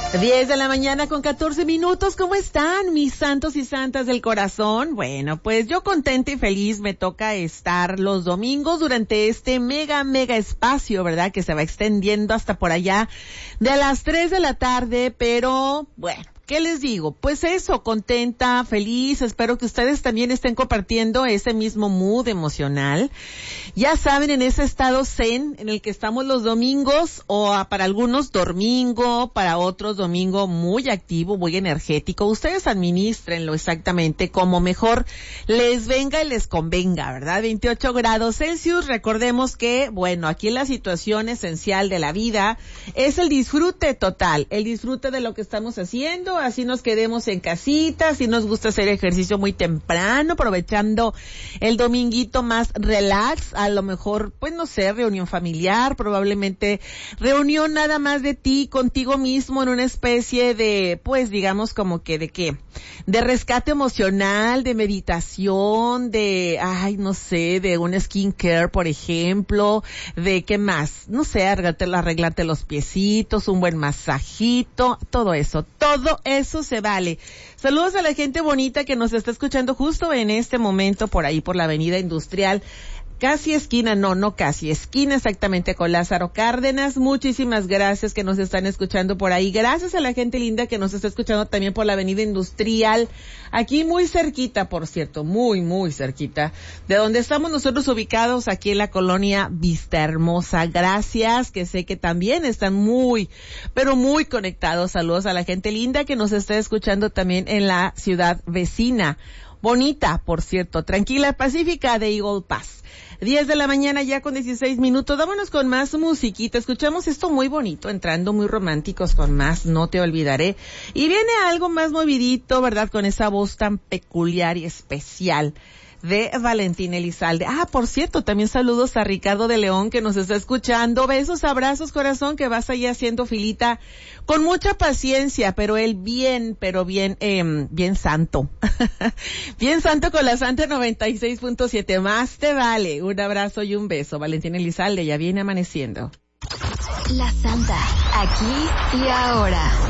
10 de la mañana con 14 minutos. ¿Cómo están, mis santos y santas del corazón? Bueno, pues yo contenta y feliz me toca estar los domingos durante este mega espacio, ¿verdad? Que se va extendiendo hasta por allá de las 3 de la tarde, pero bueno. ¿Qué les digo? Pues eso, contenta, feliz, espero que ustedes también estén compartiendo ese mismo mood emocional. Ya saben, en ese estado zen en el que estamos los domingos, o para algunos domingo, para otros domingo muy activo, muy energético. Ustedes administrenlo exactamente como mejor les venga y les convenga, ¿verdad? 28 grados Celsius, recordemos que, bueno, aquí la situación esencial de la vida es el disfrute total, el disfrute de lo que estamos haciendo. Así nos quedemos en casita, así nos gusta hacer ejercicio muy temprano, aprovechando el dominguito más relax, a lo mejor, pues no sé, reunión familiar, probablemente reunión nada más de ti, contigo mismo, en una especie de, pues digamos como que de qué, de rescate emocional, de meditación, de, no sé, de un skincare, por ejemplo, de qué más, no sé, arreglarte los piecitos, un buen masajito, todo eso se vale. Saludos a la gente bonita que nos está escuchando justo en este momento por ahí por la Avenida Industrial. Casi esquina, no casi, esquina exactamente con Lázaro Cárdenas. Muchísimas gracias que nos están escuchando por ahí. Gracias a la gente linda que nos está escuchando también por la Avenida Industrial. Aquí muy cerquita, por cierto, muy cerquita de donde estamos nosotros ubicados, aquí en la colonia Vista Hermosa. Gracias, que sé que también están pero muy conectados. Saludos a la gente linda que nos está escuchando también en la ciudad vecina. Bonita, por cierto, tranquila, pacífica de Eagle Pass. 10 de la mañana ya con 16 minutos. Vámonos con más musiquita. Escuchamos esto muy bonito, entrando muy románticos con más No Te Olvidaré. Y viene algo más movidito, ¿verdad? Con esa voz tan peculiar y especial de Valentín Elizalde. Por cierto, también saludos a Ricardo de León que nos está escuchando. Besos, abrazos, corazón, que vas ahí haciendo filita con mucha paciencia, pero él bien santo. Bien santo con la Santa 96.7. Más te vale. Un abrazo y un beso. Valentín Elizalde ya viene amaneciendo. La Santa, aquí y ahora.